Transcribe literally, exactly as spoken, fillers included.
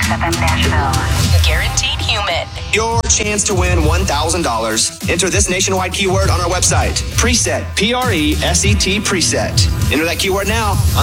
F M Nashville. Guaranteed human. Your chance to win one thousand dollars. Enter this nationwide keyword on our website. Preset. P R E S E T preset. Enter that keyword now.